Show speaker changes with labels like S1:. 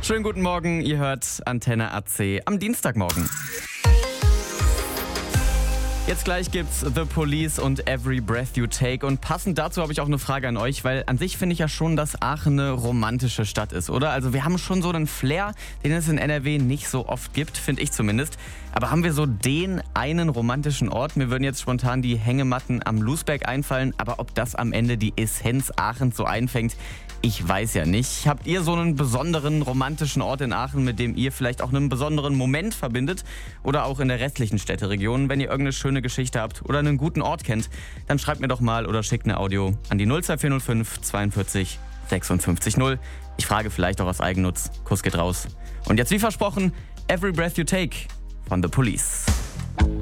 S1: Schönen guten Morgen, ihr hört Antenne AC am Dienstagmorgen. Jetzt gleich gibt's The Police und Every Breath You Take. Und passend dazu habe ich auch eine Frage an euch, weil an sich finde ich ja schon, dass Aachen eine romantische Stadt ist, oder? Also wir haben schon so einen Flair, den es in NRW nicht so oft gibt, finde ich zumindest. Aber haben wir so den einen romantischen Ort? Mir würden jetzt spontan die Hängematten am Lousberg einfallen, aber ob das am Ende die Essenz Aachens so einfängt, ich weiß ja nicht. Habt ihr so einen besonderen romantischen Ort in Aachen, mit dem ihr vielleicht auch einen besonderen Moment verbindet? Oder auch in der restlichen Städteregion, wenn ihr irgendeine schöne Geschichte habt oder einen guten Ort kennt, dann schreibt mir doch mal oder schickt eine Audio an die 02405 42 56 0. Ich frage vielleicht auch aus Eigennutz. Kuss geht raus. Und jetzt wie versprochen, Every Breath You Take von The Police.